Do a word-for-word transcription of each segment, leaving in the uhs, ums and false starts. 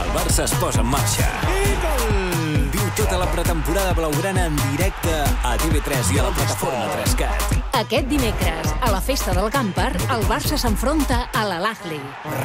El Barça es posa en marxa. Viu tota la pretemporada blaugrana en directe a T V tres i a la plataforma tres cat. Aquest dimecres, a la festa del Camper, el Barça s'enfronta a l'Al-Ahly.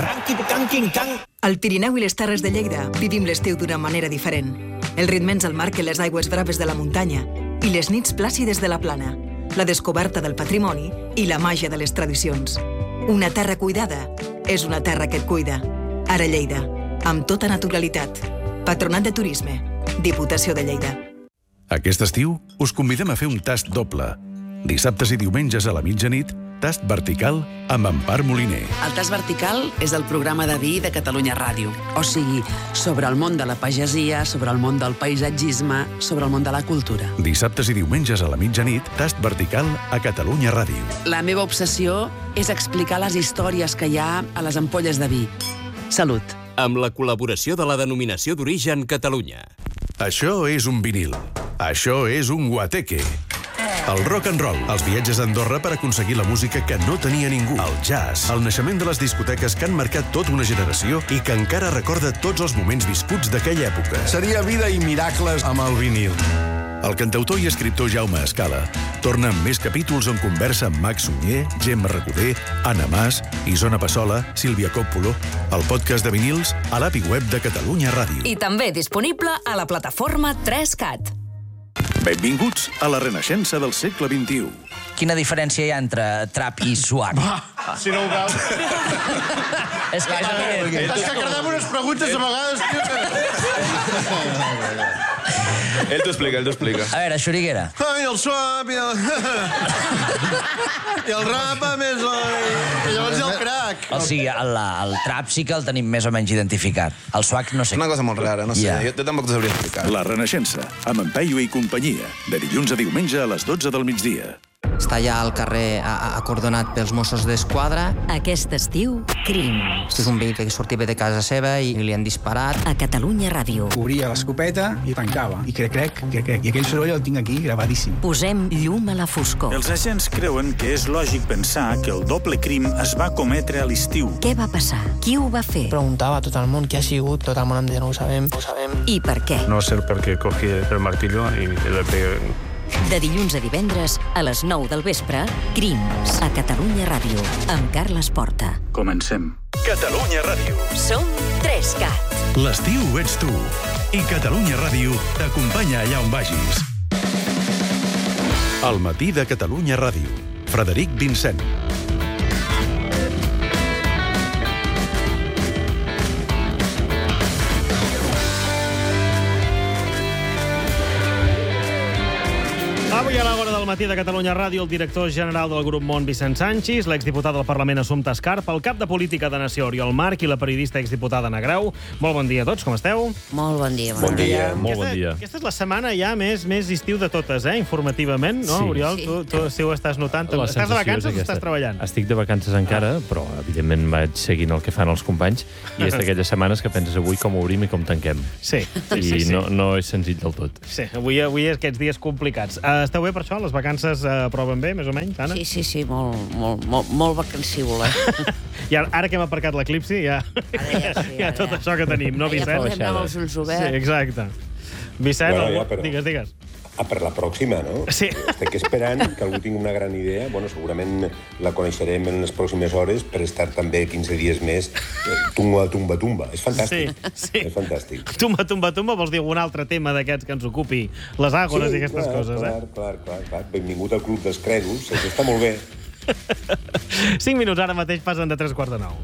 Al Pirineu i les Terres de Lleida vivim l'estiu d'una manera diferent. Els ritmes al mar que les aigües braves de la muntanya i les nits plàcides de la plana, la descoberta del patrimoni i la màgia de les tradicions. Una terra cuidada és una terra que et cuida. Ara Lleida, amb tota naturalitat. Patronat de Turisme, Diputació de Lleida. Aquest estiu us convidem a fer un tast doble. Dissabtes i diumenges a la mitjanit, tast vertical amb Empar Moliner. El tast vertical és el programa de vi de Catalunya Ràdio. O sigui, sobre el món de la pagesia, sobre el món del paisatgisme, sobre el món de la cultura. Dissabtes i diumenges a la mitjanit, tast vertical a Catalunya Ràdio. La meva obsessió és explicar les històries que hi ha a les ampolles de vi. Salut. Amb la col·laboració de la Denominació d'Origen Catalunya. Això és un vinil. Això és un guateque. El rock and roll, els viatges a Andorra per aconseguir la música que no tenia ningú. El jazz, el naixement de les discoteques que han marcat tota una generació i que encara recorda tots els moments viscuts d'aquella època. Seria vida i miracles amb el vinil. El cantautor i escriptor Jaume Escala torna amb més capítols on conversa amb Max Sunyer, Gemma Recoder, Anna Mas, Isona Passola, Sílvia Coppola, el podcast de vinils a l'A P I web de Catalunya Ràdio. I també disponible a la plataforma tres cat. Benvinguts a la renaixença del segle vint-i-u. Quina diferència hi ha entre trap i swag? Si no ho veus... És que és evident. És que cardem unes preguntes a vegades, tio. Ell t'ho explica, ell t'ho explica. A veure, Xuriguera. Ai, el swap i el... I el rap, a més... I llavors hi ha el crack. O sigui, el, el trap sí que el tenim més o menys identificat. El swag no sé. Una cosa molt rara, no sé. Ja. Jo, jo tampoc t'ho sabria explicar. La renaixença, amb en Peyu i companyia, de dilluns a diumenge a les dotze del migdia. Està ja al carrer acordonat pels Mossos d'Esquadra. Aquest estiu, crims. És un veí que sortia de casa seva i li han disparat. A Catalunya Ràdio. Obria l'escopeta i tancava. I crec, crec, crec, crec. I aquell soroll el tinc aquí gravadíssim. Posem llum a la foscor. Els agents creuen que és lògic pensar que el doble crim es va cometre a l'estiu. Què va passar? Qui ho va fer? Preguntava a tot el món qui ha sigut. Tot el món em deia, no ho sabem, no ho sabem. I per què? No sé per què cogí el martillo i le pegué. De dilluns a divendres, a les nou del vespre, Crims, a Catalunya Ràdio, amb Carles Porta. Comencem. Catalunya Ràdio. Som tres cat. L'estiu ets tu. I Catalunya Ràdio t'acompanya allà on vagis. El matí de Catalunya Ràdio. Frederic Vincent. Avui a l'hora del matí de Catalunya Ràdio, el director general del Grup Món, Vicent Sanchis, l'exdiputat del Parlament, Assumpta Escarp, el cap de Política de Nació, Oriol March, i la periodista exdiputada Ana Grau. Molt bon dia a tots, com esteu? Molt bon dia. Bon dia. Molt bon dia. Aquesta és la setmana ja més més estiu de totes, eh? Informativament, no, Sí. Oriol? Sí. Tu, tu sí ho estàs notant. La Estàs de sensació vacances és o aquesta. estàs treballant? Estic de vacances encara, però evidentment vaig seguint el que fan els companys i és d'aquelles setmanes que penses avui com obrim i com tanquem. Sí. I sí, sí. no, no és senzill del tot. Sí, avui, avui és aquests dies complicats. Uh, esteu bé per això? Les vacances uh, proven bé, més o menys, Anna? Sí, sí, sí, molt, molt, molt, molt vacancívol, eh? I ara, ara que hem aparcat l'eclipsi, ja, ja, sí, ja tot això que tenim, no, Ja Vicent? podem anar amb els ulls oberts. Sí, exacte. Vicent, Bueno, algú... ja, però- digues, digues. Ah, per la pròxima, no? Sí. Estic esperant que algú tingui una gran idea. Bueno, segurament la coneixerem en les pròximes hores per estar també quinze dies més eh, tumba, tumba, tumba. És fantàstic. Sí, sí. És fantàstic. Tumba, tumba, tumba, vols dir algun altre tema d'aquests que ens ocupi les àgores Sí, i aquestes clar, coses, clar, eh? clar, clar, clar. Benvingut al Club dels Credos. Això està molt bé. Cinc minuts ara mateix passen de tres quarts de nou.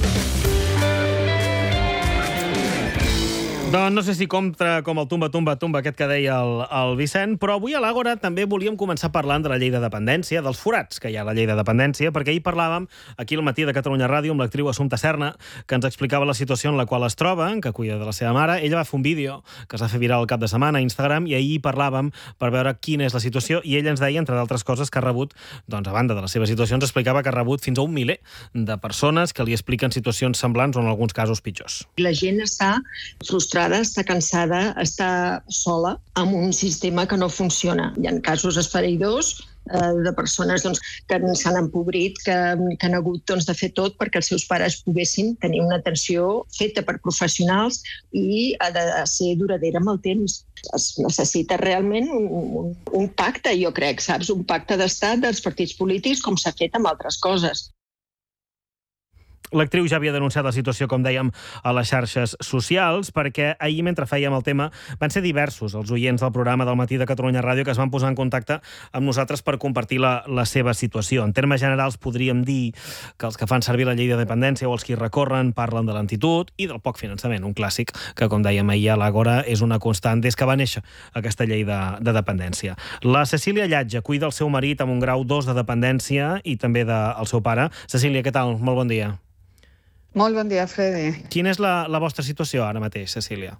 Doncs no sé si compta com el tumba, tumba, tumba aquest que deia el, el Vicent, però avui a l'Àgora també volíem començar parlant de la llei de dependència, dels forats que hi ha a la llei de dependència, perquè ahir parlàvem aquí al matí de Catalunya Ràdio amb l'actriu Assumpta Serna, que ens explicava la situació en la qual es troba, que cuida de la seva mare. Ella va fer un vídeo que es va fer viral el cap de setmana a Instagram i ahir parlàvem per veure quina és la situació i ella ens deia, entre d'altres coses, que ha rebut, doncs a banda de les seves situacions, explicava que ha rebut fins a un miler de persones que li expliquen situacions semblants o en alguns casos pitjors. La gent està frustrada, està cansada, està sola amb un sistema que no funciona. Hi ha casos esfereïdors de persones doncs, que s'han empobrit, que, que han hagut doncs, de fer tot perquè els seus pares poguessin tenir una atenció feta per professionals i ha de ser duradera amb el temps. Es necessita realment un, un, un pacte, jo crec, saps? Un pacte d'estat dels partits polítics com s'ha fet amb altres coses. L'actriu ja havia denunciat la situació, com dèiem, a les xarxes socials, perquè ahir, mentre fèiem el tema, van ser diversos els oients del programa del Matí de Catalunya Ràdio que es van posar en contacte amb nosaltres per compartir la, la seva situació. En termes generals, podríem dir que els que fan servir la llei de dependència o els que hi recorren parlen de lentitud i del poc finançament, un clàssic que, com dèiem ahir a l'Àgora, és una constant des que va néixer aquesta llei de, de dependència. La Cecília Llatge cuida el seu marit amb un grau dos de dependència i també del seu pare. Cecília, què tal? Molt bon dia. Molt bon dia, Freddy. Quina és la, la vostra situació ara mateix, Cecília?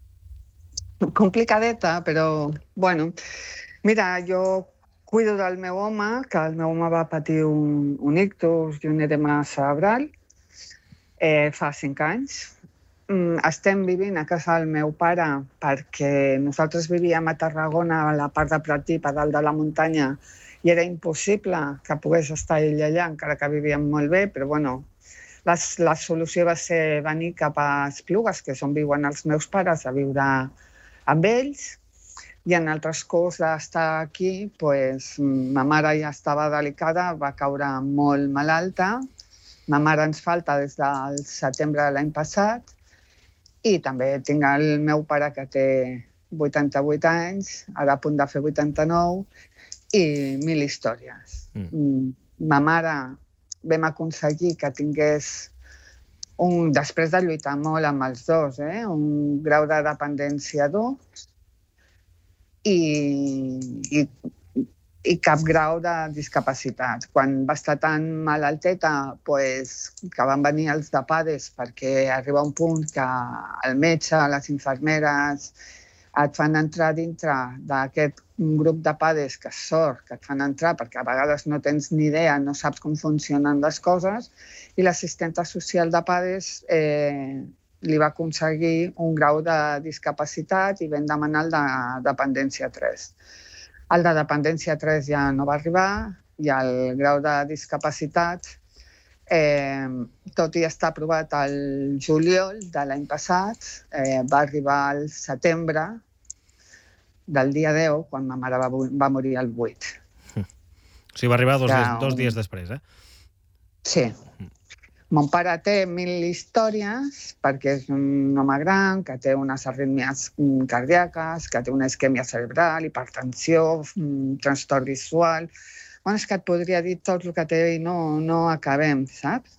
Complicadeta, però, bueno, mira, jo cuido del meu home, que el meu home va patir un, un ictus i un edema cerebral eh, fa cinc anys. Mm, estem vivint a casa del meu pare perquè nosaltres vivíem a Tarragona, a la part de Pratdip, a dalt de la muntanya, i era impossible que pogués estar ell allà, encara que vivíem molt bé, però, bueno, La, la solució va ser venir cap a Esplugues, que és on viuen els meus pares, a viure amb ells. I en el transcurs d'estar aquí, pues, ma mare ja estava delicada, va caure molt malalta. Ma mare ens falta des del setembre de l'any passat. I també tinc el meu pare, que té vuitanta-vuit anys, ara a punt de fer vuitanta-nou, i mil històries. Mm. Ma mare vam aconseguir que tingués, un, després de lluitar molt amb els dos, eh, un grau de dependència dos i, i, i cap grau de discapacitat. Quan va estar tan malalteta, pues, que van venir els de PADES, perquè arriba un punt que el metge, les infermeres, et fan entrar dintre d'aquest grup de PADES, que és sort que et fan entrar, perquè a vegades no tens ni idea, no saps com funcionen les coses, i l'assistenta social de PADES eh, li va aconseguir un grau de discapacitat i vam demanar el de dependència tres. El de dependència tres ja no va arribar i el grau de discapacitat, eh, tot i estar aprovat el juliol de l'any passat, eh, va arribar al setembre del dia deu, quan ma mare va, va morir el vuit. O sigui, va arribar dos, dies, dos dies després, eh? Sí. Mon pare té mil històries, perquè és un home gran, que té unes arrítmies cardíaques, que té una isquèmia cerebral, hipertensió, trastorn visual. Bueno, és que et podria dir tot el que té i no, no acabem, saps?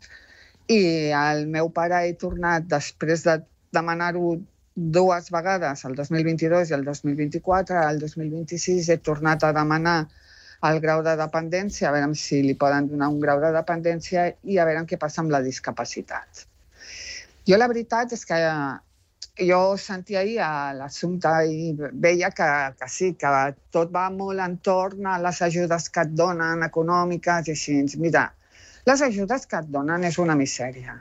I el meu pare he tornat, després de demanar-ho dues vegades, el dos mil vint-i-dos i el dos mil vint-i-quatre, el dos mil vint-i-sis he tornat a demanar el grau de dependència, a veure si li poden donar un grau de dependència i a veure què passa amb la discapacitat. Jo la veritat és que jo sentia ahir l'assumpte i veia que, que sí, que tot va molt entorn a les ajudes que et donen, econòmiques i així. Mira, les ajudes que et donen és una misèria.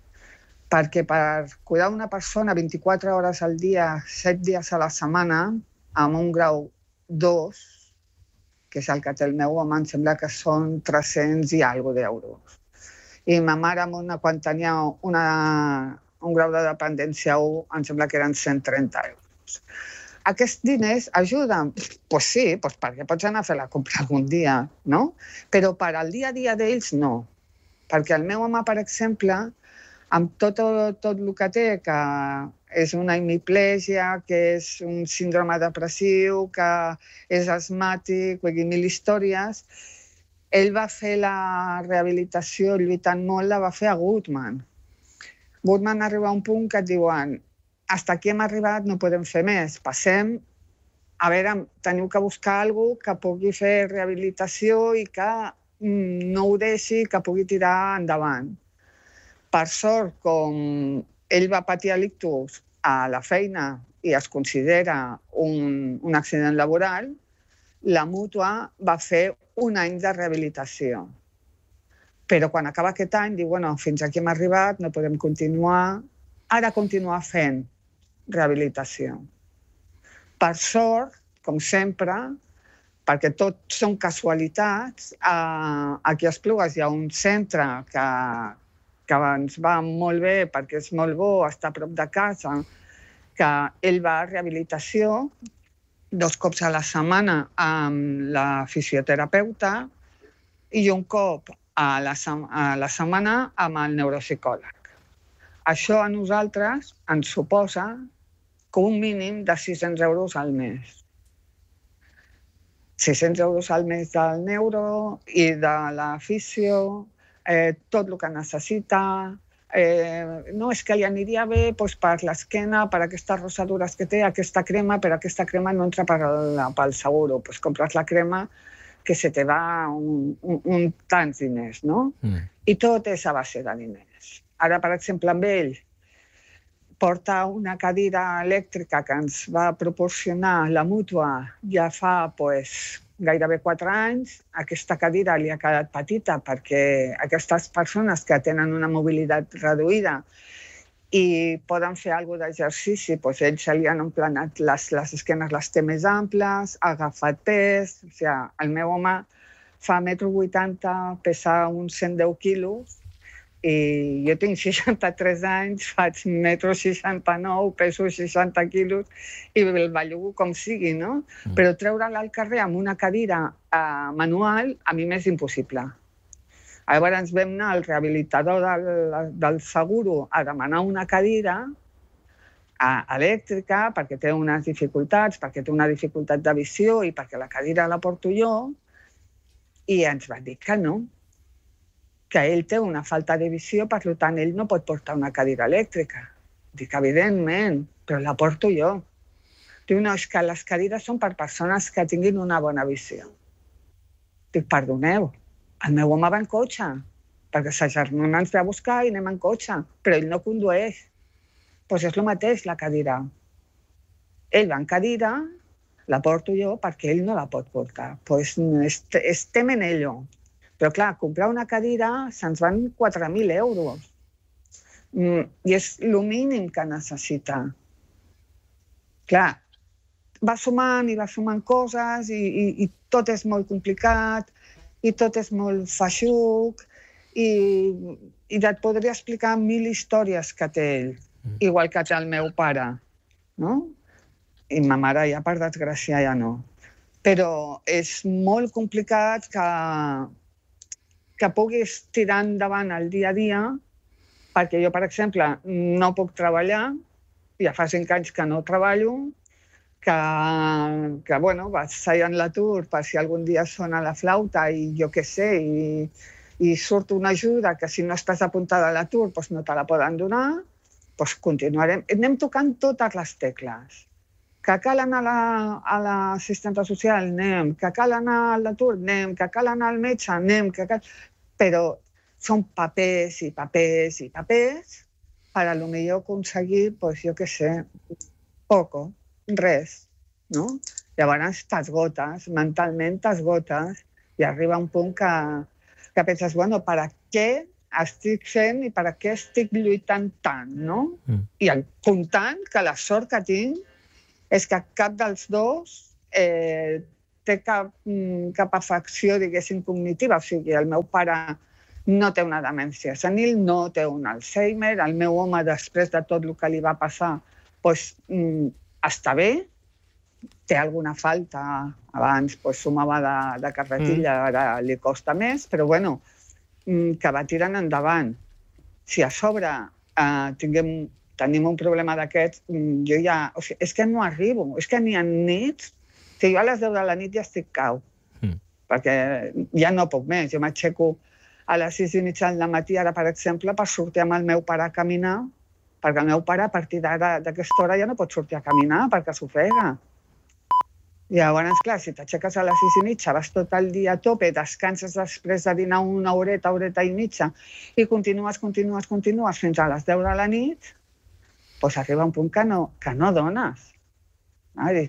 Perquè per cuidar una persona vint-i-quatre hores al dia, set dies a la setmana, amb un grau dos, que és el que té el meu home, em sembla que són tres-cents i alguna d'euros. I ma mare, una, quan tenia una, un grau de dependència u, em sembla que eren cent trenta euros. Aquests diners ajuden? Doncs pues sí, pues perquè pots anar a fer la compra algun dia, no? Però per al dia a dia d'ells no. Perquè el meu home, per exemple, amb tot, tot el que té, que és una hemiplegia, que és un síndrome depressiu, que és asmàtic, vull dir, mil històries, ell va fer la rehabilitació lluitant molt, la va fer a Goodman. Goodman arriba a un punt que et diuen hasta aquí hem arribat, no podem fer més, passem, a veure, teniu que buscar alguna cosa que pugui fer rehabilitació i que no ho deixi, que pugui tirar endavant. Per sort, com ell va patir l'ictus a la feina i es considera un, un accident laboral, la mútua va fer un any de rehabilitació. Però quan acaba aquest any, diu, bueno, fins aquí hem arribat, no podem continuar, ara continuar fent rehabilitació. Per sort, com sempre, perquè tot són casualitats. Aquí a Esplugues hi ha un centre que, que ens va molt bé perquè és molt bo, està a prop de casa, que ell va a rehabilitació dos cops a la setmana amb la fisioterapeuta i un cop a la, a la setmana amb el neuropsicòleg. Això a nosaltres ens suposa que un mínim de sis-cents euros al mes. sis-cents euros al mes del neuro i de la fisio, eh, tot el que necessita. Eh, no, és que li aniria bé doncs, per l'esquena, per aquestes rosadures que té, aquesta crema, però aquesta crema no entra per la, pel seguro. Pues compres la crema que se te va un, un, un tants diners, no? Mm. I tot és a base de diners. Ara, per exemple, amb ell, porta una cadira elèctrica que ens va proporcionar la mútua ja fa pues, gairebé quatre anys. Aquesta cadira li ha quedat petita perquè aquestes persones que tenen una mobilitat reduïda i poden fer alguna cosa d'exercici, doncs ells se li han emplenat les, les esquenes, les té més amples, ha agafat pes. O sigui, el meu home fa un metro vuitanta, pesa uns cent deu quilos, i jo tinc seixanta-tres anys, faig un metro seixanta-nou, peso seixanta quilos i el bellugo com sigui, no? Mm. Però treure-la al carrer amb una cadira eh, manual a mi m'és impossible. Llavors ens vam anar al rehabilitador del, del seguro a demanar una cadira eh, elèctrica perquè té unes dificultats, perquè té una dificultat de visió i perquè la cadira la porto jo, i ens van dir que no, que ell té una falta de visió, per tant, ell no pot portar una cadira elèctrica. Dic, evidentment, però la porto jo. Diu, no, és que les cadires són per persones que tinguin una bona visió. Dic, perdoneu, el meu home va en cotxe, perquè sa germana ens ve a buscar i anem en cotxe, però ell no condueix. Doncs és el mateix, la cadira. Ell va en cadira, la porto jo perquè ell no la pot portar. Doncs estem en ello. Però, clar, comprar una cadira se'ns van quatre mil euros. Mm, I és el mínim que necessita. Clar, va sumant i va sumant coses i, i, i tot és molt complicat i tot és molt feixuc i, i et podria explicar mil històries que té ell, mm. igual que té el meu pare, no? I ma mare ja, per desgràcia, ja no. Però és molt complicat que... que puguis tirar endavant el dia a dia, perquè jo, per exemple, no puc treballar, ja fa cinc anys que no treballo, que, que bueno, vaig en l'atur per si algun dia sona la flauta i jo què sé, i, i surt una ajuda que si no estàs apuntada a l'atur doncs no te la poden donar, doncs continuarem. Anem tocant totes les tecles. Que cal anar a l'assistenta social, anem. Que cal anar a l'atur, anem. Que cal anar al metge, anem. Que cal... Però són papers i papers i papers per a lo millor aconseguir, doncs jo què sé, poco, res, no? Llavors t'esgotes, mentalment t'esgotes i arriba un punt que, que penses, bueno, per a què estic fent i per a què estic lluitant tant, no? Mm. I el comptant que la sort que tinc és que cap dels dos eh, té cap, cap afecció, diguéssim, cognitiva. O sigui, el meu pare no té una demència senil, no té un Alzheimer, el meu home, després de tot el que li va passar, doncs, està bé, té alguna falta, abans doncs, sumava de, de carretilla, mm. ara li costa més, però bueno, que va tirant endavant. Si a sobre eh, tinguem tenim un problema d'aquests, jo ja... O sigui, és que no arribo, és que n'hi ha nits que jo a les deu de la nit ja estic cau, mm. perquè ja no puc més. Jo m'aixeco a les sis i mitja del matí, ara, per exemple, per sortir amb el meu pare a caminar, perquè el meu pare, a partir d'ara, d'aquesta hora, ja no pot sortir a caminar, perquè s'ofega. I llavors, clar, si t'aixeques a les sis i mitja, vas tot el dia a tope, descanses després de dinar una horeta, horeta i mitja, i continues, continues, continues fins a les deu de la nit, doncs arriba un punt que no, que no dones. I,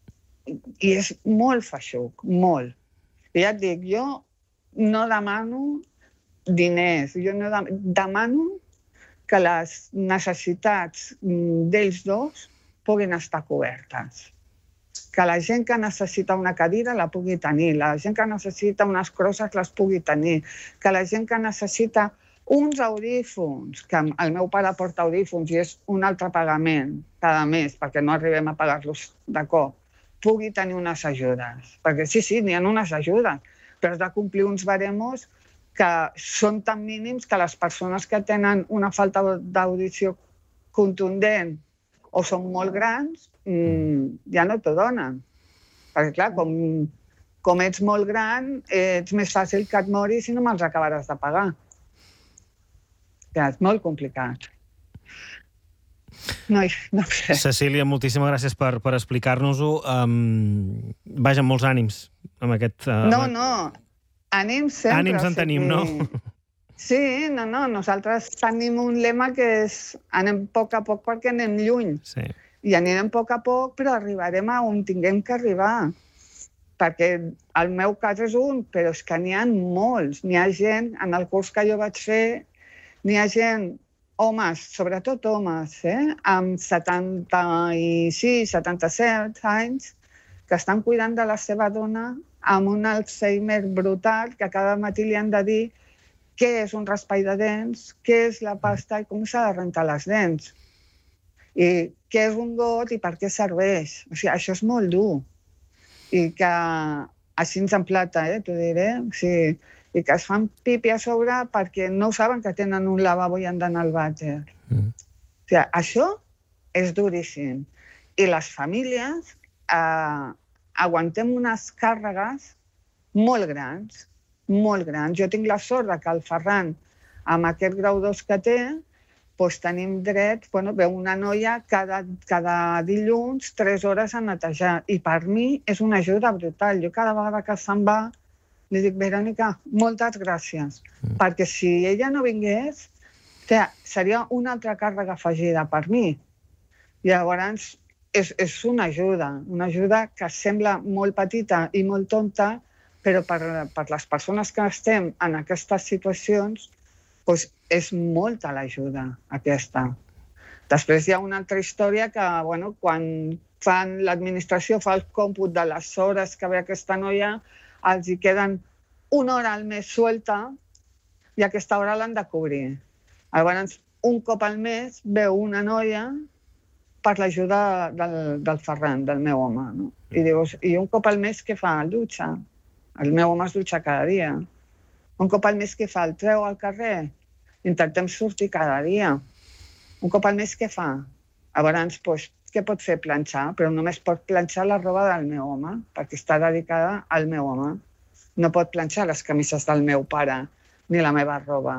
I és molt feixuc, molt. I ja et dic, jo no demano diners, jo no demano, demano que les necessitats d'ells dos puguin estar cobertes. que la gent que necessita una cadira la pugui tenir, la gent que necessita unes crosses les pugui tenir, que la gent que necessita uns audífons, que el meu pare porta audífons i és un altre pagament cada mes, perquè no arribem a pagar-los de cop, pugui tenir unes ajudes. Perquè sí, sí, n'hi ha unes ajudes, però has de complir uns baremos que són tan mínims que les persones que tenen una falta d'audició contundent o són molt grans, mmm, ja no t'ho donen. Perquè, clar, com, com ets molt gran, ets més fàcil que et moris i no me'ls acabaràs de pagar. Ja, és molt complicat. No, no sé. Cecília, moltíssimes gràcies per, per explicar-nos-ho. Um, vaja, molts ànims amb aquest... Uh, no, no, ànims sempre. Ànims en tenim, no? Sí, no, no, nosaltres tenim un lema que és anem a poc a poc perquè anem lluny. Sí. I anirem a poc a poc, però arribarem a on tinguem que arribar. Perquè el meu cas és un, però és que n'hi ha molts. N'hi ha gent, en el curs que jo vaig fer, n'hi ha gent, homes, sobretot homes, eh, amb setanta-sis, setanta-set anys, que estan cuidant de la seva dona amb un Alzheimer brutal, que cada matí li han de dir què és un raspall de dents, què és la pasta i com s'ha de rentar les dents. I què és un got i per què serveix. O sigui, això és molt dur. I que així ens en plata, eh, t'ho diré. O sigui, i que es fan pipi a sobre perquè no saben que tenen un lavabo i han d'anar al vàter. Mm. O sigui, això és duríssim. I les famílies eh, aguantem unes càrregues molt grans, molt grans. Jo tinc la sort que el Ferran, amb aquest grau dos que té, doncs tenim dret, bueno, veu una noia cada, cada dilluns tres hores a netejar. I per mi és una ajuda brutal. Jo cada vegada que se'n va li dic, Verònica, moltes gràcies, mm. perquè si ella no vingués, seria una altra càrrega afegida per mi. Llavors, és, és una ajuda, una ajuda que sembla molt petita i molt tonta, però per, per les persones que estem en aquestes situacions, doncs és molta l'ajuda aquesta. Després hi ha una altra història que, bueno, quan fan l'administració fa el còmput de les hores que ve aquesta noia, els hi queden una hora al mes suelta i aquesta hora l'han de cobrir. Llavors, un cop al mes veu una noia per l'ajuda del, del Ferran, del meu home. No? I dius, i un cop al mes què fa? El dutxa. El meu home es dutxa cada dia. Un cop al mes què fa? El treu al carrer. Intentem sortir cada dia. Un cop al mes què fa? Llavors, doncs, què pot fer? Planxar, però només pot planxar la roba del meu home, perquè està dedicada al meu home. No pot planxar les camises del meu pare, ni la meva roba.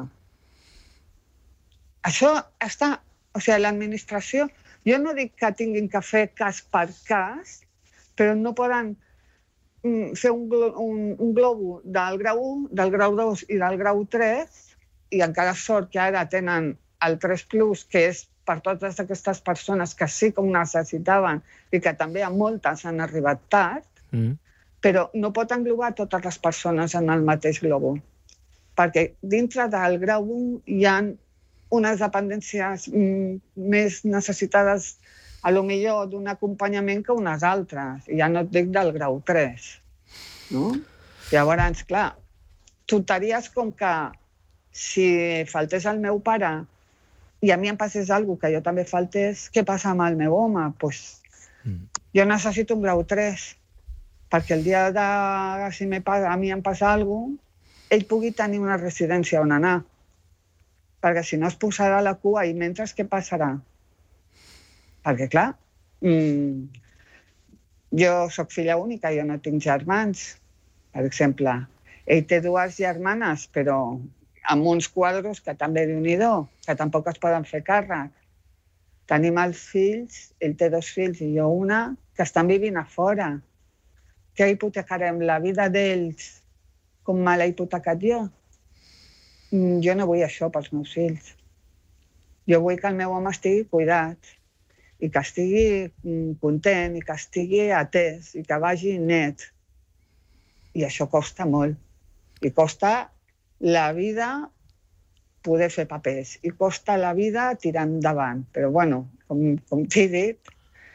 Això està... O sigui, l'administració... Jo no dic que tinguin que fer cas per cas, però no poden fer un, glo un, un globo del grau u, del grau dos i del grau tres, i encara sort que ara tenen el tres plus, que és per totes aquestes persones que sí que ho necessitaven i que també a moltes han arribat tard, mm. però no pot englobar totes les persones en el mateix globo. Perquè dintre del grau u hi ha unes dependències mm, més necessitades, a lo millor d'un acompanyament que unes altres. I ja no et dic del grau tres. No? Llavors, clar, tonteries com que si faltés el meu pare i a mi em passés alguna cosa que jo també faltés, què passa amb el meu home? Pues, mm. jo necessito un grau tres, perquè el dia de si me passa, a mi em passa alguna cosa, ell pugui tenir una residència on anar. Perquè si no es posarà a la cua i mentre què passarà? Perquè, clar, mmm, jo sóc filla única, jo no tinc germans, per exemple. Ell té dues germanes, però amb uns quadros que també déu-n'hi-do, que tampoc es poden fer càrrec. Tenim els fills, ell té dos fills i jo una, que estan vivint a fora. Què hipotecarem? La vida d'ells com me l'he hipotecat jo? Jo no vull això pels meus fills. Jo vull que el meu home estigui cuidat i que estigui content i que estigui atès i que vagi net. I això costa molt. I costa la vida poder fer papers i costa la vida tirar endavant. Però, bueno, com, com t'he dit,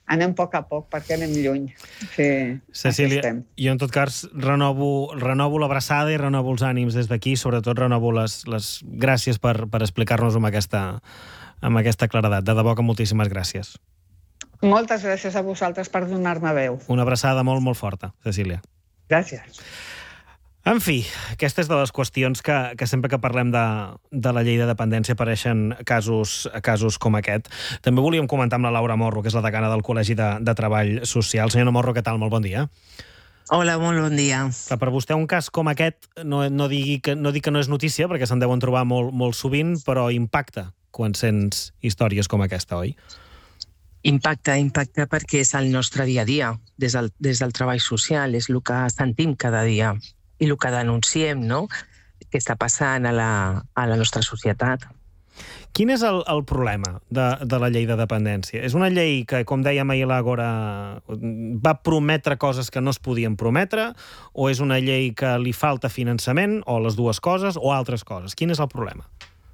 anem a poc a poc perquè anem lluny. Sí, Cecília, jo en tot cas renovo, renovo l'abraçada i renovo els ànims des d'aquí, sobretot renovo les, les gràcies per, per explicar-nos amb aquesta, amb aquesta claredat. De debò que moltíssimes gràcies. Moltes gràcies a vosaltres per donar-me veu. Una abraçada molt, molt forta, Cecília. Gràcies. En fi, aquesta és de les qüestions que, que sempre que parlem de, de la llei de dependència apareixen casos, casos com aquest. També volíem comentar amb la Laura Morro, que és la decana del Col·legi de, de Treball Social. Senyora Morro, què tal? Molt bon dia. Hola, molt bon dia. Per vostè un cas com aquest, no, no, digui que, no dic que no és notícia, perquè se'n deuen trobar molt, molt sovint, però impacta quan sents històries com aquesta, oi? Impacta, impacta perquè és el nostre dia a dia, des del, des del treball social, és el que sentim cada dia i el que denunciem, no?, que està passant a la, a la nostra societat. Quin és el, el problema de, de la llei de dependència? És una llei que, com dèiem ahir a l'Àgora, va prometre coses que no es podien prometre, o és una llei que li falta finançament, o les dues coses, o altres coses? Quin és el problema?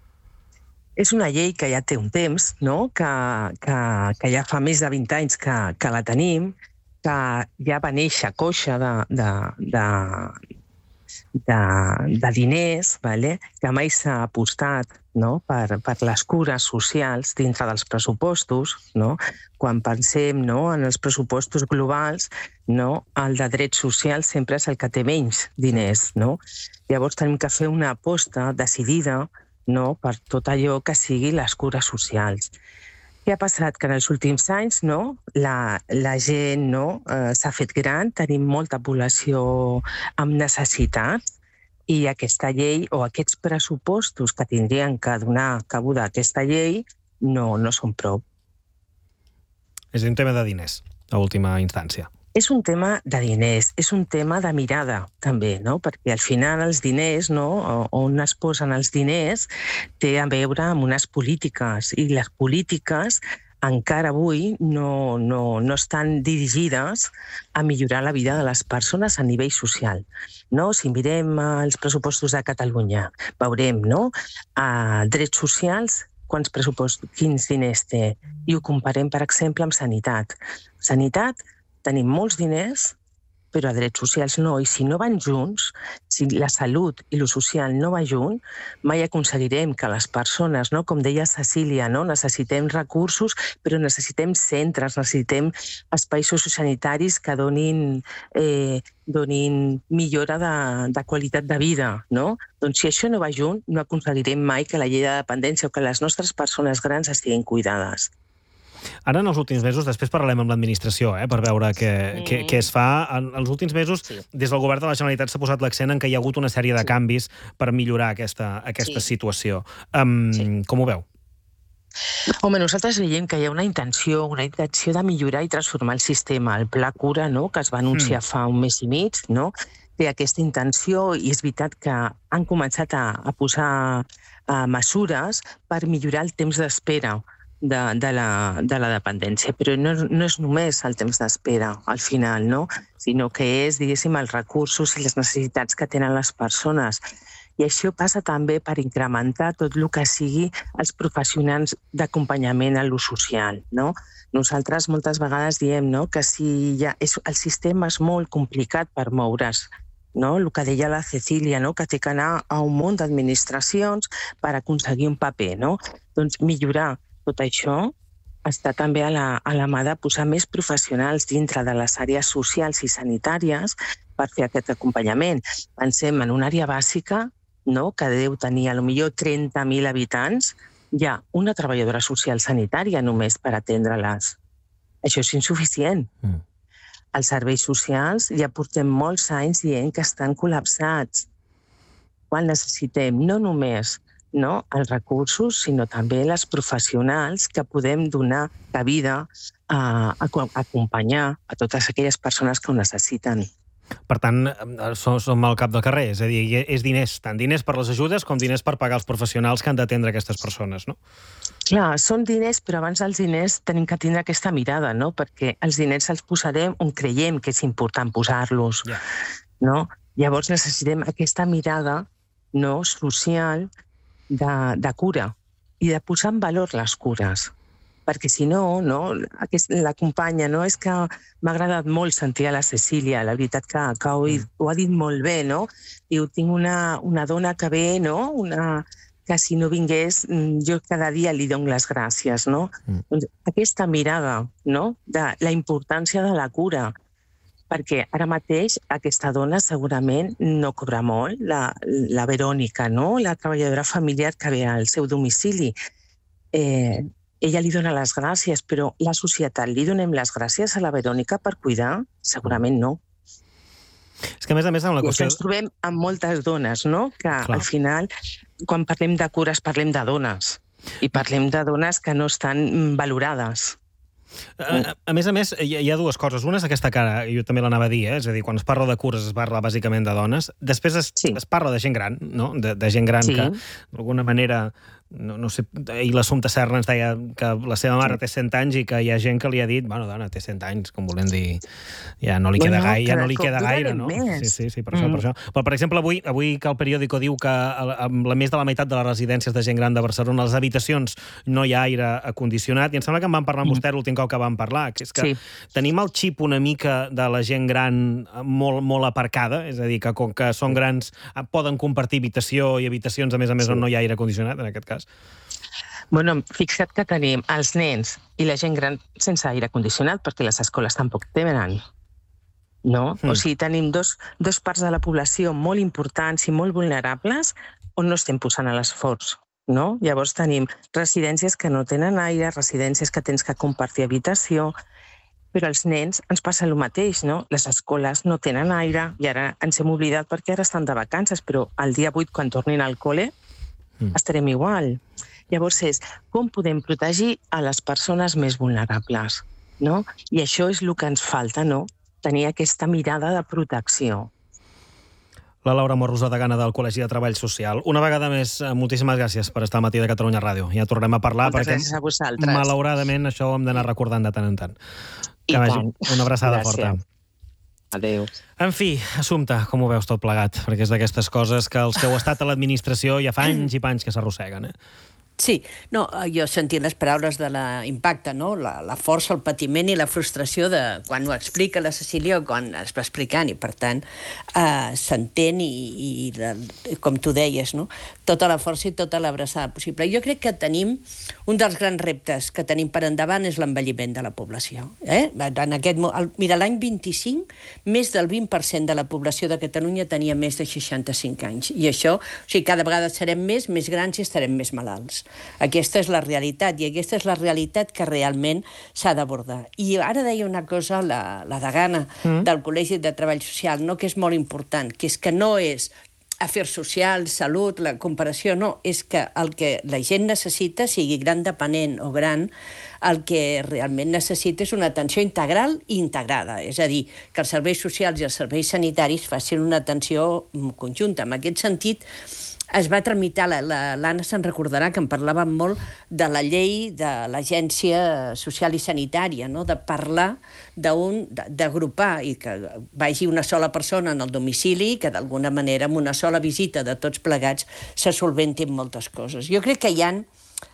És una llei que ja té un temps, no?, que, que, que ja fa més de vint anys que, que la tenim, que ja va néixer coixa de, de, de, de, de diners, vale? Que mai s'ha apostat, no?, per, per les cures socials dintre dels pressupostos, no? Quan pensem, no?, en els pressupostos globals, no?, el de drets socials sempre és el que té menys diners, no? Llavors tenim que fer una aposta decidida, no?, per tot allò que sigui les cures socials. Què ha passat? Que en els últims anys, no?, la, la gent, no?, eh, s'ha fet gran, tenim molta població amb necessitats i aquesta llei o aquests pressupostos que tindrien que donar cabuda a aquesta llei no, no són prou. És un tema de diners, a última instància. És un tema de diners, és un tema de mirada, també, no? Perquè al final els diners, no?, on es posen els diners, té a veure amb unes polítiques, i les polítiques encara avui no, no, no estan dirigides a millorar la vida de les persones a nivell social. No? Si mirem els pressupostos de Catalunya, veurem, no?, a drets socials, quants pressupostos, quins diners té, i ho comparem, per exemple, amb sanitat. Sanitat, tenim molts diners, però a drets socials no, i si no van junts, si la salut i lo social no va junt, mai aconseguirem que les persones, no, com deia Cecília, no, necessitem recursos, però necessitem centres, necessitem espais sociosanitaris que donin, eh, donin millora de, de qualitat de vida, no? Doncs si això no va junt, no aconseguirem mai que la llei de dependència o que les nostres persones grans estiguin cuidades. Ara, en els últims mesos, després parlarem amb l'administració, eh, per veure què, mm. què, què es fa. En els últims mesos, sí, des del govern de la Generalitat s'ha posat l'accent en que hi ha hagut una sèrie de sí. canvis per millorar aquesta, aquesta sí. situació. Um, sí. Com ho veu? Home, nosaltres veiem que hi ha una intenció, una intenció de millorar i transformar el sistema. El Pla Cura, no?, que es va anunciar mm. fa un mes i mig, no?, té aquesta intenció i és veritat que han començat a, a posar a mesures per millorar el temps d'espera De, de, la, de la dependència, però no, no és només el temps d'espera al final, no? Sinó que és, diguéssim, els recursos i les necessitats que tenen les persones. I això passa també per incrementar tot el que sigui els professionals d'acompanyament a l'ús social, no? Nosaltres moltes vegades diem, no?, que si ja és, el sistema és molt complicat per moure's, no? El que deia la Cecília, no?, que té que anar a un munt d'administracions per aconseguir un paper, no? Doncs millorar tot això està també a la, a la mà de posar més professionals dintre de les àrees socials i sanitàries per fer aquest acompanyament. Pensem en una àrea bàsica, no?, que deu tenir a lo millor trenta mil habitants, hi ha una treballadora social sanitària només per atendre-les. Això és insuficient. Mm. Els serveis socials ja portem molts anys dient que estan col·lapsats. Quan necessitem no només, no, els recursos, sinó també les professionals que podem donar cabida a, a, a acompanyar a totes aquelles persones que ho necessiten. Per tant, som, som al cap del carrer, és a dir, és diners, tant diners per les ajudes com diners per pagar els professionals que han d'atendre aquestes persones, no? Clar, són diners, però abans dels diners tenim que tindre aquesta mirada, no? Perquè els diners els posarem on creiem que és important posar-los, yeah. no? Llavors necessitem aquesta mirada, no, social, De, de cura i de posar en valor les cures. perquè si no, no aquest, la companya, no? És que m'ha agradat molt sentir a la Cecília, la veritat que, que ho, ho ha dit molt bé, no? Diu, tinc una, una dona que ve, no? Una, que si no vingués, jo cada dia li dono les gràcies, no? Mm. Doncs aquesta mirada, no? De la importància de la cura, perquè ara mateix aquesta dona segurament no cobra molt, la, la Verònica, no? La treballadora familiar que ve al seu domicili. Eh, ella li dona les gràcies, però la societat li donem les gràcies a la Verònica per cuidar? Segurament no. És que a més a més amb la qüestió... I ens trobem amb moltes dones, no? Que Clar. Al final, quan parlem de cures, parlem de dones. I parlem de dones que no estan valorades. A, a més a més, hi ha, hi ha dues coses. Una és aquesta cara, jo també l'anava a dir, eh? És a dir, quan es parla de cures es parla bàsicament de dones. Després es, sí. es parla de gent gran, no? De, de gent gran sí. que, d'alguna manera, no, no sé, ahir l'Assumpta Serra ens deia que la seva mare sí. té cent anys i que hi ha gent que li ha dit, bueno, dona, té cent anys, com volem dir, ja no li queda bueno, gaire, ja no li queda gaire, no? Sí, sí, sí, per mm. això, per això. Però, per exemple, avui, avui que el periòdico diu que amb la més de la meitat de les residències de gent gran de Barcelona, les habitacions no hi ha aire acondicionat, i em sembla que en vam parlar amb mm. vostè l'últim cop que vam parlar, que és que sí. tenim el xip una mica de la gent gran molt, molt aparcada, és a dir, que com que són grans poden compartir habitació i habitacions, a més a més, sí. on no hi ha aire acondicionat, en aquest cas. Bueno, fixa't que tenim els nens i la gent gran sense aire condicionat, perquè les escoles tampoc tenen, no? Mm. O sigui, tenim dos, dos parts de la població molt importants i molt vulnerables on no estem posant l'esforç, no? Llavors tenim residències que no tenen aire, residències que tens que compartir habitació, però als nens ens passa el mateix, no? Les escoles no tenen aire i ara ens hem oblidat perquè ara estan de vacances, però el dia vuit, quan tornin al col·le, mm. estarem igual. Llavors és com podem protegir a les persones més vulnerables, no? I això és el que ens falta, no? Tenir aquesta mirada de protecció. La Laura Morrosa de Gana del Col·legi de Treball Social. Una vegada més, moltíssimes gràcies per estar al matí de Catalunya Ràdio. Ja tornem a parlar Moltes perquè, gràcies a vosaltres. malauradament, això ho hem d'anar recordant de tant en tant. Que vagi. Una abraçada gràcies. Forta. Adéu. En fi, Assumpta, com ho veus tot plegat? Perquè és d'aquestes coses que els que heu estat a l'administració ja fa anys i panys que s'arrosseguen, eh? Sí, no, jo sentint les paraules de l'impacte, no? La, la força, el patiment i la frustració de quan ho explica la Cecília o quan es va explicant, i per tant eh, s'entén i, i la, com tu deies, no? Tota la força i tota l'abraçada possible. Jo crec que tenim un dels grans reptes que tenim per endavant és l'envelliment de la població. Eh? En aquest, mira, l'any vint-i-cinc, més del vint per cent de la població de Catalunya tenia més de seixanta-cinc anys. I això, o sigui, cada vegada serem més, més grans i estarem més malalts. Aquesta és la realitat, i aquesta és la realitat que realment s'ha d'abordar. I ara deia una cosa la, la degana mm. del Col·legi de Treball Social, no? Que és molt important, que és que no és afers socials, salut, la comparació, no, és que el que la gent necessita, sigui gran dependent o gran, el que realment necessita és una atenció integral i integrada, és a dir, que els serveis socials i els serveis sanitaris facin una atenció conjunta. En aquest sentit, es va tramitar, l'Anna se'n recordarà que en parlàvem molt de la llei de l'Agència Social i Sanitària, no? De parlar d'un, d'agrupar i que vagi una sola persona en el domicili i que d'alguna manera amb una sola visita de tots plegats se solventin moltes coses. Jo crec que hi ha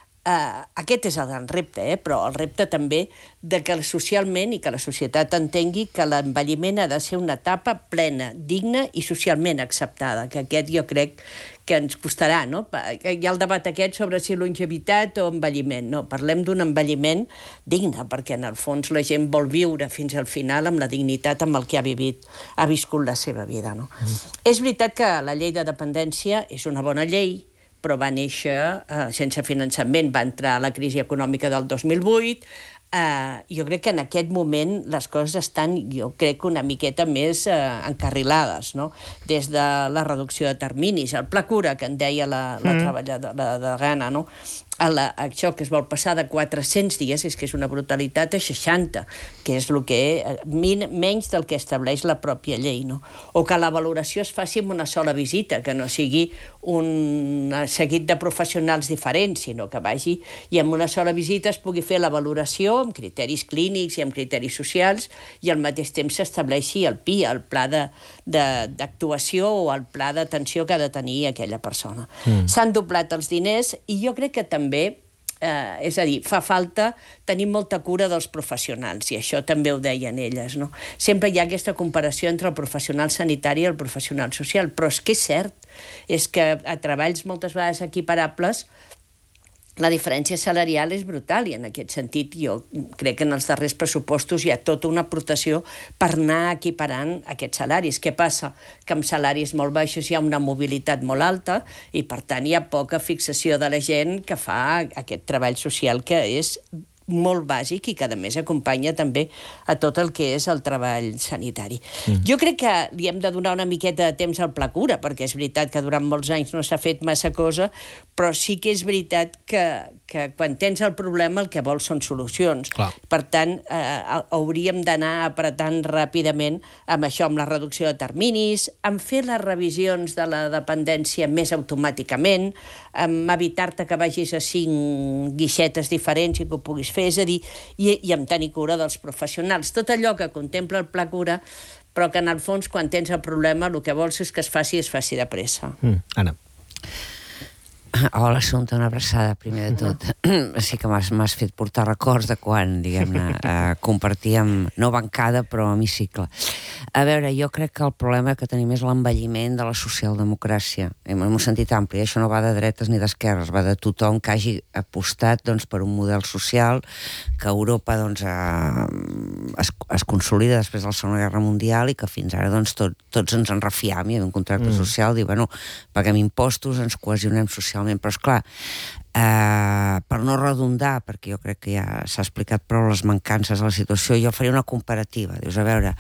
Uh, aquest és el gran repte, eh? Però el repte també de que socialment i que la societat entengui que l'envelliment ha de ser una etapa plena, digna i socialment acceptada, que aquest jo crec que ens costarà, no? Hi ha el debat aquest sobre si longevitat o envelliment. No, parlem d'un envelliment digne, perquè en el fons la gent vol viure fins al final amb la dignitat amb el que ha vivit, ha viscut la seva vida, no? Mm. És veritat que la llei de dependència és una bona llei, però va néixer eh, sense finançament, va entrar a la crisi econòmica del dos mil vuit. Eh, jo crec que en aquest moment les coses estan, jo crec, una miqueta més eh, encarrilades, no? Des de la reducció de terminis, el pla cura que en deia la, la mm. treballadora de Gana, no? A la, això que es vol passar de quatre-cents dies, és que és una brutalitat, a seixanta, que és el que, min, menys del que estableix la pròpia llei, no? O que la valoració es faci amb una sola visita, que no sigui un seguit de professionals diferents, sinó que vagi i amb una sola visita es pugui fer la valoració amb criteris clínics i amb criteris socials i al mateix temps s'estableixi el P I A, el pla d'actuació o el pla d'atenció que ha de tenir aquella persona. Mm. S'han doblat els diners i jo crec que també Eh, és a dir, fa falta tenir molta cura dels professionals, i això també ho deien elles, no? Sempre hi ha aquesta comparació entre el professional sanitari i el professional social, però és que és cert, és que a treballs moltes vegades equiparables la diferència salarial és brutal, i en aquest sentit jo crec que en els darrers pressupostos hi ha tota una aportació per anar equiparant aquests salaris. Què passa? Que amb salaris molt baixos hi ha una mobilitat molt alta i, per tant, hi ha poca fixació de la gent que fa aquest treball social que és molt bàsic i que, a més, acompanya també a tot el que és el treball sanitari. Mm. Jo crec que li hem de donar una miqueta de temps al Pla Cura, perquè és veritat que durant molts anys no s'ha fet massa cosa, però sí que és veritat que, que quan tens el problema el que vols són solucions. Clar. Per tant, eh, hauríem d'anar apretant ràpidament amb això, amb la reducció de terminis, amb fer les revisions de la dependència més automàticament, amb evitar-te que vagis a cinc guixetes diferents i que ho puguis fer, és a dir, i, i amb tenir cura dels professionals. Tot allò que contempla el Pla Cura, però que en el fons, quan tens el problema, el que vols és que es faci, es faci de pressa. Mm, Anna. Hola, Assumpta, una abraçada, primer de tot. Sí que m'has fet portar records de quan, diguem-ne, eh, compartíem, no bancada, però hemicicle. A veure, jo crec que el problema que tenim és l'envelliment de la socialdemocràcia, en un sentit ampli. Això no va de dretes ni d'esquerres, va de tothom que hagi apostat doncs, per un model social que a Europa doncs, eh, es, es consolida després de la Segona Guerra Mundial i que fins ara doncs, tot, tots ens en refiam i en un contracte mm. social, dir, bueno, paguem impostos, ens cohesionem socialment, però esclar, eh, per no redundar, perquè jo crec que ja s'ha explicat prou les mancances de la situació, jo faria una comparativa. Dius, a veure,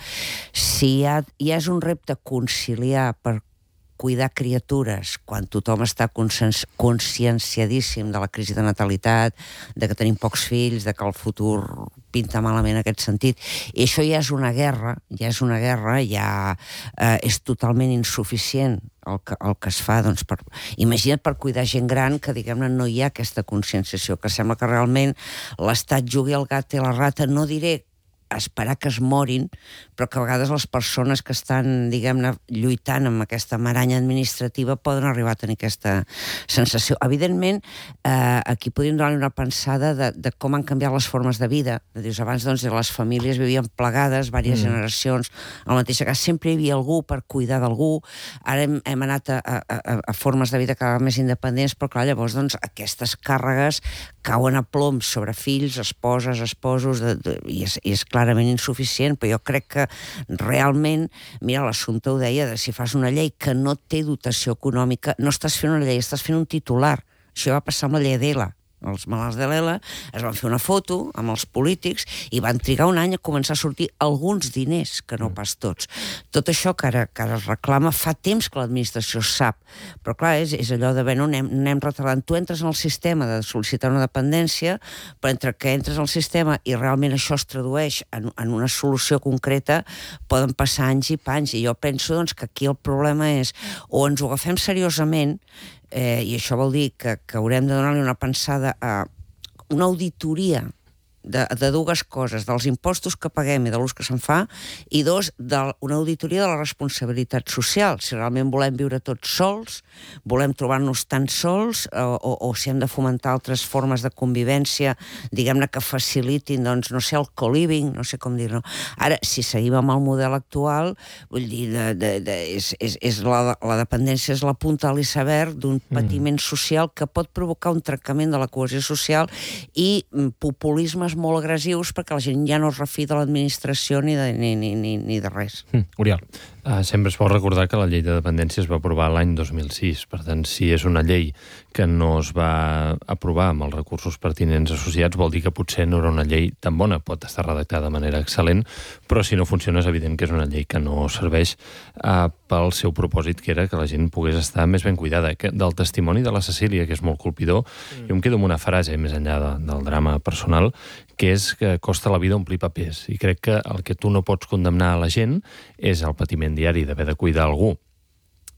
si hi ha, ja és un repte conciliar per cuidar criatures quan tothom està conscienciadíssim de la crisi de natalitat, de que tenim pocs fills, de que el futur pinta malament en aquest sentit, i això ja és una guerra, ja és una guerra, ja eh, és totalment insuficient el que, el que es fa, doncs, per, imagina't per cuidar gent gran que, diguem-ne, no hi ha aquesta conscienciació, que sembla que realment l'Estat jugui al gat i la rata, no diré esperar que es morin, però que a vegades les persones que estan, diguem-ne, lluitant amb aquesta maranya administrativa poden arribar a tenir aquesta sensació. Evidentment, eh, aquí podríem donar una pensada de, de com han canviat les formes de vida. Dius, abans, doncs, les famílies vivien plegades, diverses mm. generacions, a la mateixa casa sempre hi havia algú per cuidar d'algú, ara hem, hem anat a, a, a formes de vida cada vegada més independents, però clar, llavors, doncs, aquestes càrregues cauen a ploms sobre fills, esposes, esposos, de, de, i, és, i és clarament insuficient, però jo crec que realment, mira, l'Assumpta ho deia, de si fas una llei que no té dotació econòmica, no estàs fent una llei, estàs fent un titular. Això va passar amb la llei d'Ela. Els malalts de l'Ela es van fer una foto amb els polítics i van trigar un any a començar a sortir alguns diners, que no pas tots. Tot això que ara, que ara es reclama fa temps que l'administració sap, però clar, és, és allò de, bueno, anem, anem retardant. Tu entres en el sistema de sol·licitar una dependència, però entre que entres al sistema i realment això es tradueix en, en una solució concreta, poden passar anys i panys, i jo penso doncs, que aquí el problema és o ens ho agafem seriosament, Eh, i això vol dir que, que haurem de donar-li una pensada a una auditoria de, de dues coses, dels impostos que paguem i de l'ús que se'n fa, i dos, de una auditoria de la responsabilitat social, si realment volem viure tots sols, volem trobar-nos tan sols, o, o, o si hem de fomentar altres formes de convivència, diguem-ne, que facilitin, doncs, no sé, el co-living, no sé com dir-ho. Ara, si seguim amb el model actual, vull dir, de, de, de, és, és, és la, la dependència és la punta de l'iceberg d'un patiment mm. social que pot provocar un trencament de la cohesió social i populismes molt agressius perquè la gent ja no es refi de l'administració ni de, ni, ni, ni, ni de res. Mm, Oriol. Uh, sempre es pot recordar que la llei de dependència es va aprovar l'any dos mil sis. Per tant, si és una llei que no es va aprovar amb els recursos pertinents associats, vol dir que potser no era una llei tan bona. Pot estar redactada de manera excel·lent, però si no funciona és evident que és una llei que no serveix uh, pel seu propòsit, que era que la gent pogués estar més ben cuidada. Que, del testimoni de la Cecília, que és molt colpidor, mm. jo em quedo amb una frase, més enllà de, del drama personal, que és que costa la vida omplir papers. I crec que el que tu no pots condemnar a la gent és el patiment diari d'haver de cuidar algú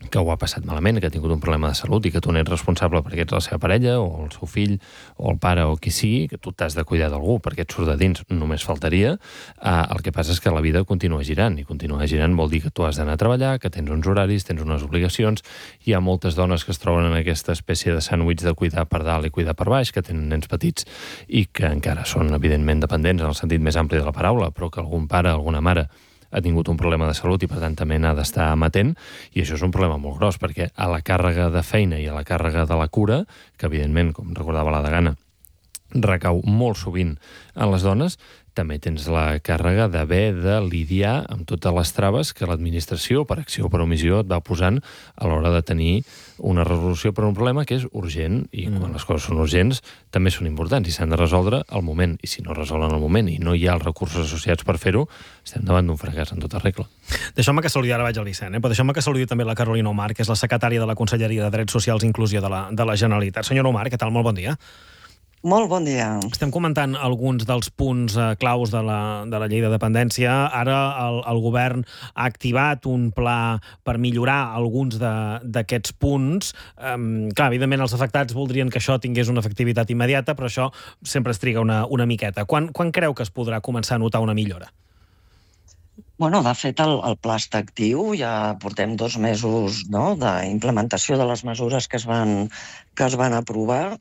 que ho ha passat malament, que ha tingut un problema de salut i que tu n'ets responsable perquè ets la seva parella o el seu fill o el pare o qui sigui, que tu t'has de cuidar d'algú perquè et surt de dins, només faltaria. Eh, el que passa és que la vida continua girant i continua girant vol dir que tu has d'anar a treballar, que tens uns horaris, tens unes obligacions. Hi ha moltes dones que es troben en aquesta espècie de sàndwich de cuidar per dalt i cuidar per baix, que tenen nens petits i que encara són, evidentment, dependents en el sentit més ampli de la paraula, però que algun pare, alguna mare ha tingut un problema de salut i, per tant, també n'ha d'estar amatent, i això és un problema molt gros, perquè a la càrrega de feina i a la càrrega de la cura, que, evidentment, com recordava la Degana, recau molt sovint en les dones, també tens la càrrega d'haver de lidiar amb totes les traves que l'administració, per acció o per omissió, et va posant a l'hora de tenir una resolució per un problema que és urgent, i mm. quan les coses són urgents també són importants i s'han de resoldre al moment, i si no resolen al moment i no hi ha els recursos associats per fer-ho, estem davant d'un fracàs en tota regla. Deixeu-me que saludi, ara vaig al Vicent, eh? però deixeu-me que saludi també la Carolina Omar, que és la secretària de la Conselleria de Drets Socials i Inclusió de la, de la Generalitat. Senyora Omar, què tal? Molt bon dia. Molt bon dia. Estem comentant alguns dels punts eh, claus de la, de la llei de dependència. Ara el, el govern ha activat un pla per millorar alguns d'aquests punts. Um, clar, evidentment els afectats voldrien que això tingués una efectivitat immediata, però això sempre es triga una, una miqueta. Quan, quan creu que es podrà començar a notar una millora? Bueno, de fet, el, el pla està actiu, ja portem dos mesos, no?, d'implementació de les mesures que es van, que es van aprovar,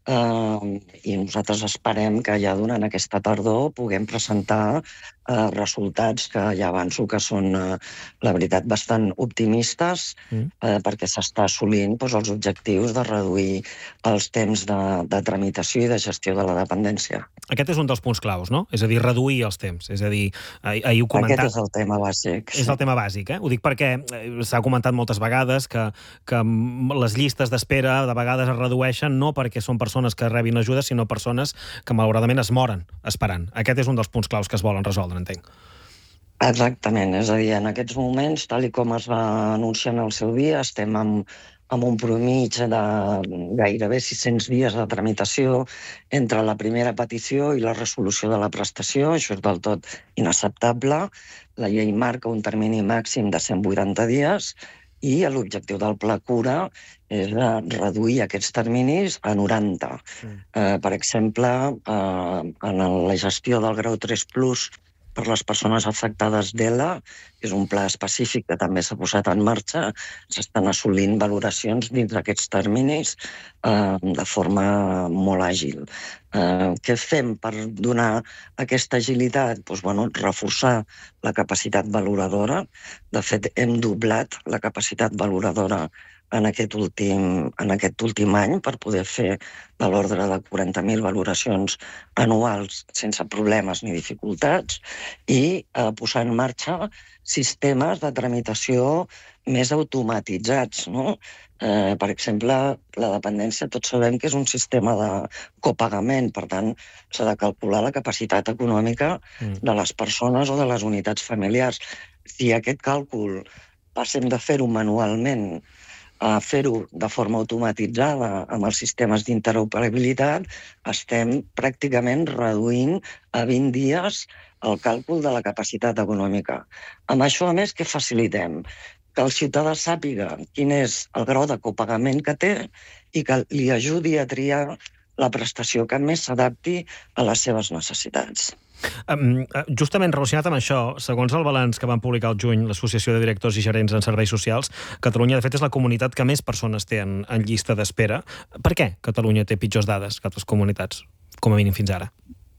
eh, i nosaltres esperem que ja durant aquesta tardor puguem presentar eh, resultats que ja avanço que són, eh, la veritat, bastant optimistes, mm. eh, perquè s'està assolint doncs, els objectius de reduir els temps de, de tramitació i de gestió de la dependència. Aquest és un dels punts claus, no? És a dir, reduir els temps. És a dir, ahir, ahir ho comentava... Aquest és el tema bàsic. És el tema bàsic, eh? Ho dic perquè s'ha comentat moltes vegades que, que les llistes d'espera de vegades es redueixen no perquè són persones que rebin ajuda, sinó persones que malauradament es moren esperant. Aquest és un dels punts claus que es volen resoldre, entenc. Exactament. És a dir, en aquests moments, tal i com es va anunciar en el seu dia, estem amb amb un promig de gairebé sis-cents dies de tramitació entre la primera petició i la resolució de la prestació. Això és del tot inacceptable. La llei marca un termini màxim de cent vuitanta dies i l'objectiu del Pla Cura és reduir aquests terminis a noranta. Mm. Eh, per exemple, eh, en la gestió del grau tres plus per les persones afectades d'E L A, és un pla específic que també s'ha posat en marxa, s'estan assolint valoracions dins d'aquests terminis eh, de forma molt àgil. Eh, què fem per donar aquesta agilitat? Doncs, bueno, reforçar la capacitat valoradora. De fet, hem doblat la capacitat valoradora en aquest últim, en aquest últim any per poder fer de l'ordre de quaranta mil valoracions anuals sense problemes ni dificultats i eh, posar en marxa sistemes de tramitació més automatitzats, no? Eh, per exemple, la dependència, tots sabem que és un sistema de copagament, per tant, s'ha de calcular la capacitat econòmica de les persones o de les unitats familiars. Si aquest càlcul passem de fer-ho manualment a fer-ho de forma automatitzada amb els sistemes d'interoperabilitat, estem pràcticament reduint a vint dies el càlcul de la capacitat econòmica. Amb això, a més, què facilitem? Que el ciutadà sàpiga quin és el grau de copagament que té i que li ajudi a triar la prestació que més s'adapti a les seves necessitats. Um, justament relacionat amb això, segons el balanç que van publicar al juny l'Associació de Directors i Gerents en Serveis Socials, Catalunya, de fet, és la comunitat que més persones té en, en llista d'espera. Per què Catalunya té pitjors dades que altres comunitats, com a mínim fins ara?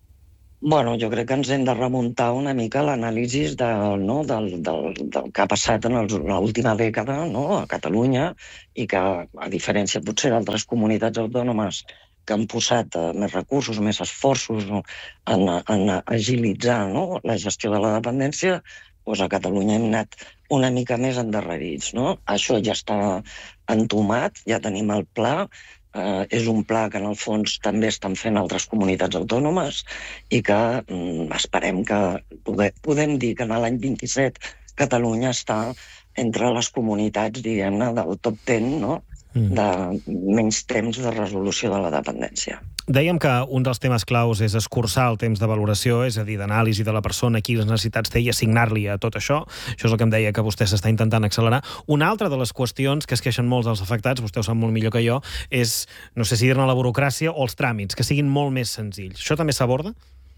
Bueno, jo crec que ens hem de remuntar una mica a l'anàlisi del, no, del, del, del que ha passat en l'última dècada, no, a Catalunya, i que, a diferència potser d'altres comunitats autònomes que han posat eh, més recursos, més esforços, no, en, en agilitzar, no, la gestió de la dependència, doncs a Catalunya hem anat una mica més endarrerits, no? Això ja està entomat, ja tenim el pla, eh, és un pla que en el fons també estan fent altres comunitats autònomes i que mm, esperem que poder, podem dir que en l'any vint-i-set Catalunya està entre les comunitats, diguem-ne, del top deu, no? de menys temps de resolució de la dependència. Dèiem que un dels temes claus és escurçar el temps de valoració, és a dir, d'anàlisi de la persona, quines necessitats té i assignar-li a tot això. Això és el que em deia que vostè s'està intentant accelerar. Una altra de les qüestions que es queixen molts dels afectats, vostè ho sap molt millor que jo, és, no sé si dir-ne la burocràcia o els tràmits, que siguin molt més senzills. Això també s'aborda?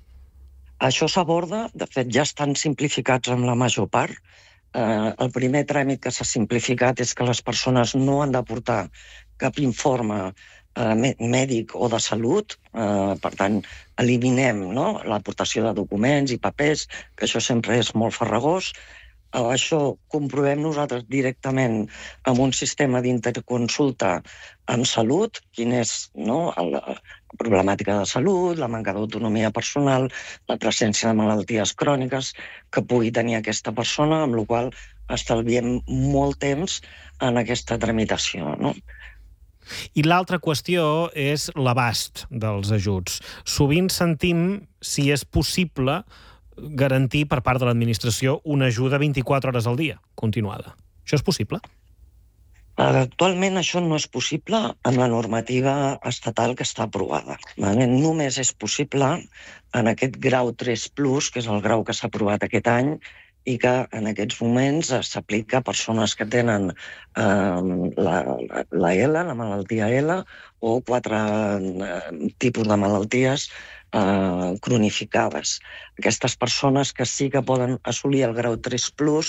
Això s'aborda, de fet ja estan simplificats en la major part. Eh, el primer tràmit que s'ha simplificat és que les persones no han d'aportar cap informe eh, mèdic o de salut, eh, per tant, eliminem, no?, l'aportació de documents i papers, que això sempre és molt farragós. Eh, això comprovem nosaltres directament amb un sistema d'interconsulta en salut, quin és, no?, la problemàtica de salut, la manca d'autonomia personal, la presència de malalties cròniques que pugui tenir aquesta persona, amb la qual cosa estalviem molt temps en aquesta tramitació, no? I l'altra qüestió és l'abast dels ajuts. Sovint sentim si és possible garantir per part de l'administració una ajuda vint-i-quatre hores al dia, continuada. Això és possible? Actualment això no és possible amb la normativa estatal que està aprovada. Només és possible en aquest grau tres plus, que és el grau que s'ha aprovat aquest any, i que en aquests moments s'aplica a persones que tenen eh, la, la L, la malaltia L, o quatre eh, tipus de malalties eh, cronificades. Aquestes persones que sí que poden assolir el grau tres plus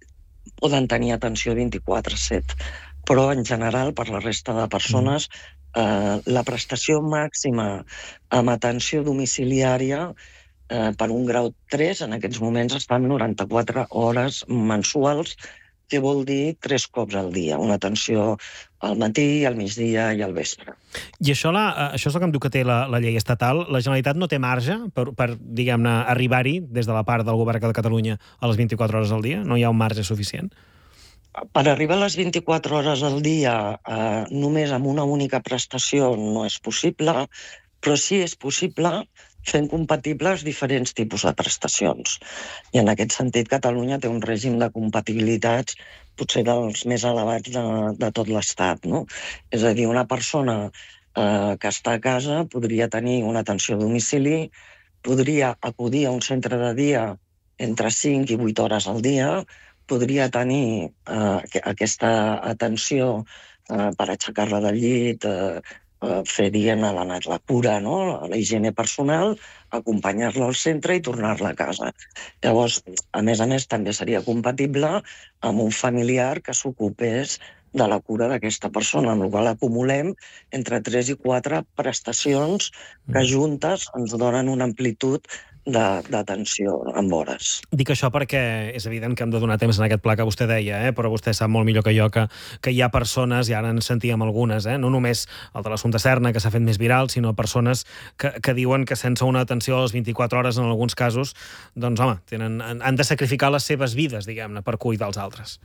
poden tenir atenció vint-i-quatre set. Però, en general, per la resta de persones, eh, la prestació màxima amb atenció domiciliària eh, per un grau tres, en aquests moments estan noranta-quatre hores mensuals, que vol dir tres cops al dia, una atenció al matí, al migdia i al vespre. I això, la, això és el que em diu que té la, la llei estatal. La Generalitat no té marge per, per diguem-ne, arribar-hi des de la part del govern de Catalunya a les vint-i-quatre hores al dia? No hi ha un marge suficient? Per arribar a les vint-i-quatre hores al dia eh, només amb una única prestació no és possible, però sí és possible fent compatibles diferents tipus de prestacions. I en aquest sentit Catalunya té un règim de compatibilitats potser dels més elevats de, de tot l'Estat, no? És a dir, una persona eh, que està a casa podria tenir una atenció a domicili, podria acudir a un centre de dia entre cinc i vuit hores al dia, podria tenir eh, aquesta atenció eh, per aixecar-la del llit, eh, eh, fer, diguem-ne, la, la cura, no?, la higiene personal, acompanyar-la al centre i tornar-la a casa. Llavors, a més a més, també seria compatible amb un familiar que s'ocupés de la cura d'aquesta persona, amb la qual acumulem entre tres i quatre prestacions que juntes ens donen una amplitud d'atenció amb hores. Dic això perquè és evident que hem de donar temps en aquest pla que vostè deia, eh? Però vostè sap molt millor que jo que, que hi ha persones, i ara en sentíem algunes, eh? No només el de l'assumpte Serna, que s'ha fet més viral, sinó persones que, que diuen que sense una atenció a les vint-i-quatre hores, en alguns casos, doncs, home, tenen, han de sacrificar les seves vides, diguem-ne, per cuidar els altres.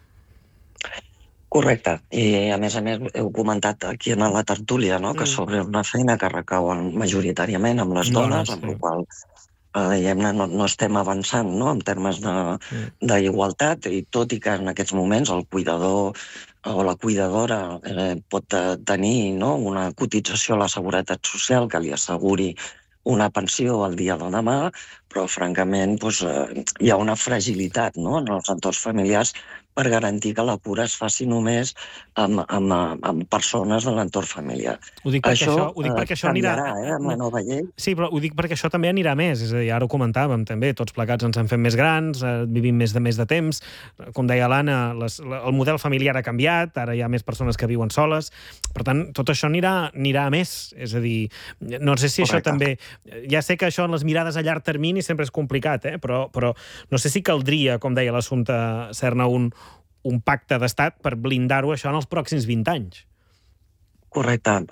Correcte. I, a més a més, heu comentat aquí en la tertúlia, no?, que sobre una feina que recau majoritàriament amb les dones, amb la qual diguem-ne, no, no estem avançant, no?, en termes d'igualtat, i tot i que en aquests moments el cuidador o la cuidadora eh, pot tenir, no?, una cotització a la Seguretat Social que li asseguri una pensió al dia de demà, però francament doncs, eh, hi ha una fragilitat, no?, en els entorns familiars per garantir que la cura es faci només amb, amb, amb persones de l'entorn familiar. Ho dic perquè això, ho dic perquè això anirà... canviarà, eh, amb la nova llei. Sí, però ho dic perquè això també anirà més. És a dir, ara ho comentàvem també, tots plegats ens en fem més grans, eh, vivim més de més de temps. Com deia l'Anna, les, el model familiar ha canviat, ara hi ha més persones que viuen soles. Per tant, tot això anirà, anirà a més. És a dir, no sé si Correcte. Això també... Ja sé que això en les mirades a llarg termini sempre és complicat, eh? però, però no sé si caldria, com deia l'assumpte Serna, un, un pacte d'estat per blindar-ho això en els pròxims vint anys. Correcte.